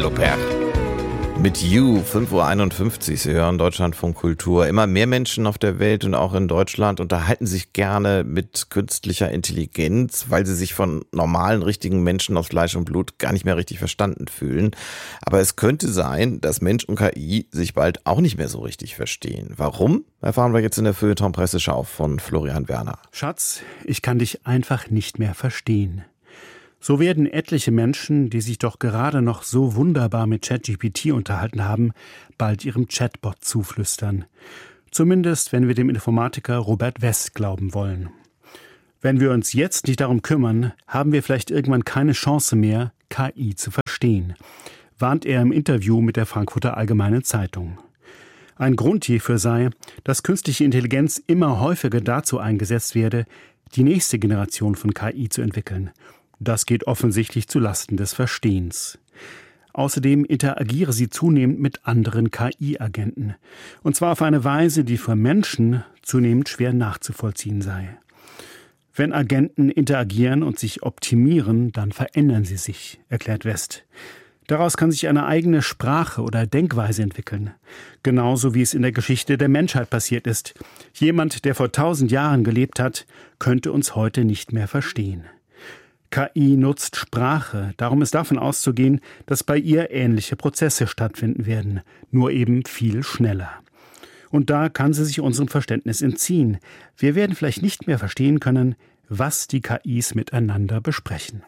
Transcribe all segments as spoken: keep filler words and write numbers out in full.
Galopper. Mit You, fünf Uhr einundfünfzig, Sie hören Deutschlandfunk Kultur. Immer mehr Menschen auf der Welt und auch in Deutschland unterhalten sich gerne mit künstlicher Intelligenz, weil sie sich von normalen, richtigen Menschen aus Fleisch und Blut gar nicht mehr richtig verstanden fühlen. Aber es könnte sein, dass Mensch und K I sich bald auch nicht mehr so richtig verstehen. Warum? Erfahren wir jetzt in der Feuilleton-Presseschau von Florian Werner. Schatz, ich kann dich einfach nicht mehr verstehen. So werden etliche Menschen, die sich doch gerade noch so wunderbar mit ChatGPT unterhalten haben, bald ihrem Chatbot zuflüstern. Zumindest, wenn wir dem Informatiker Robert West glauben wollen. Wenn wir uns jetzt nicht darum kümmern, haben wir vielleicht irgendwann keine Chance mehr, K I zu verstehen, warnt er im Interview mit der Frankfurter Allgemeinen Zeitung. Ein Grund hierfür sei, dass künstliche Intelligenz immer häufiger dazu eingesetzt werde, die nächste Generation von K I zu entwickeln. Das geht offensichtlich zu Lasten des Verstehens. Außerdem interagiere sie zunehmend mit anderen K I-Agenten. Und zwar auf eine Weise, die für Menschen zunehmend schwer nachzuvollziehen sei. Wenn Agenten interagieren und sich optimieren, dann verändern sie sich, erklärt West. Daraus kann sich eine eigene Sprache oder Denkweise entwickeln. Genauso wie es in der Geschichte der Menschheit passiert ist. Jemand, der vor tausend Jahren gelebt hat, könnte uns heute nicht mehr verstehen. K I nutzt Sprache, darum ist davon auszugehen, dass bei ihr ähnliche Prozesse stattfinden werden, nur eben viel schneller. Und da kann sie sich unserem Verständnis entziehen. Wir werden vielleicht nicht mehr verstehen können, was die K Is miteinander besprechen.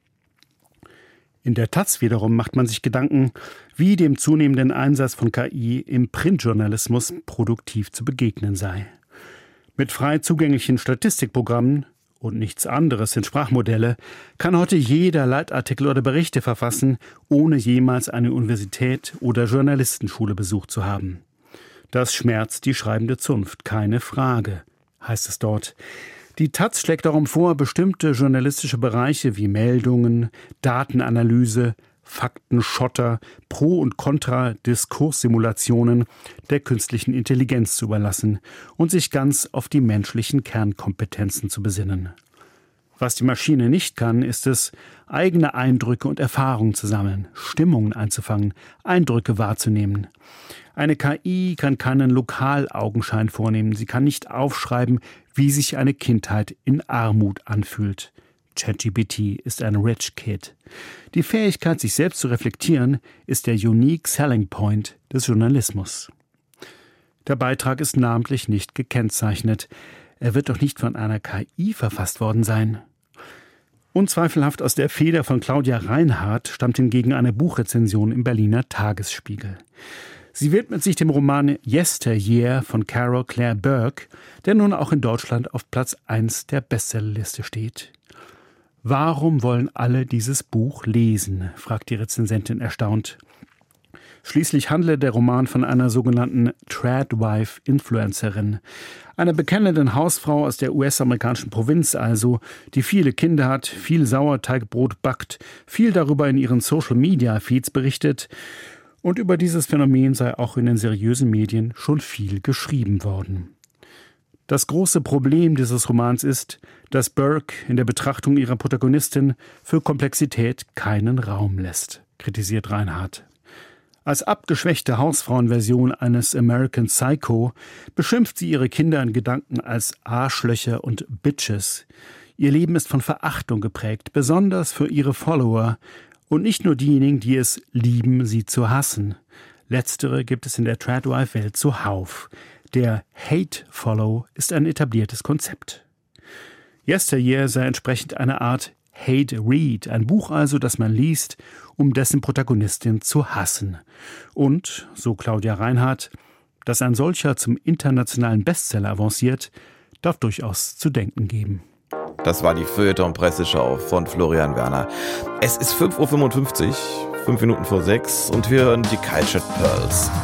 In der Taz wiederum macht man sich Gedanken, wie dem zunehmenden Einsatz von K I im Printjournalismus produktiv zu begegnen sei. Mit frei zugänglichen Statistikprogrammen und nichts anderes sind Sprachmodelle, kann heute jeder Leitartikel oder Berichte verfassen, ohne jemals eine Universität oder Journalistenschule besucht zu haben. Das schmerzt die schreibende Zunft, keine Frage, heißt es dort. Die Taz schlägt darum vor, bestimmte journalistische Bereiche wie Meldungen, Datenanalyse, Faktenschotter, Pro- und Contra-Diskurssimulationen der künstlichen Intelligenz zu überlassen und sich ganz auf die menschlichen Kernkompetenzen zu besinnen. Was die Maschine nicht kann, ist es, eigene Eindrücke und Erfahrungen zu sammeln, Stimmungen einzufangen, Eindrücke wahrzunehmen. Eine K I kann keinen Lokalaugenschein vornehmen, sie kann nicht aufschreiben, wie sich eine Kindheit in Armut anfühlt. ChatGPT ist ein Rich Kid. Die Fähigkeit, sich selbst zu reflektieren, ist der Unique Selling Point des Journalismus. Der Beitrag ist namentlich nicht gekennzeichnet. Er wird doch nicht von einer K I verfasst worden sein. Unzweifelhaft aus der Feder von Claudia Reinhardt stammt hingegen eine Buchrezension im Berliner Tagesspiegel. Sie widmet sich dem Roman Yesteryear von Carol Claire Burke, der nun auch in Deutschland auf Platz eins der Bestsellerliste steht. Warum wollen alle dieses Buch lesen? Fragt die Rezensentin erstaunt. Schließlich handle der Roman von einer sogenannten Tradwife-Influencerin, einer bekennenden Hausfrau aus der U S-amerikanischen Provinz also, die viele Kinder hat, viel Sauerteigbrot backt, viel darüber in ihren Social-Media-Feeds berichtet und über dieses Phänomen sei auch in den seriösen Medien schon viel geschrieben worden. Das große Problem dieses Romans ist, dass Burke in der Betrachtung ihrer Protagonistin für Komplexität keinen Raum lässt, kritisiert Reinhardt. Als abgeschwächte Hausfrauenversion eines American Psycho beschimpft sie ihre Kinder in Gedanken als Arschlöcher und Bitches. Ihr Leben ist von Verachtung geprägt, besonders für ihre Follower und nicht nur diejenigen, die es lieben, sie zu hassen. Letztere gibt es in der Tradwife-Welt zuhauf. Der Hate-Follow ist ein etabliertes Konzept. Yesteryear sei entsprechend eine Art Hate-Read, ein Buch also, das man liest, um dessen Protagonistin zu hassen. Und, so Claudia Reinhardt, dass ein solcher zum internationalen Bestseller avanciert, darf durchaus zu denken geben. Das war die Feuilleton-Presseschau von Florian Werner. Es ist fünf Uhr fünfundfünfzig, fünf Minuten vor sechs und wir hören die Cultured Pearls.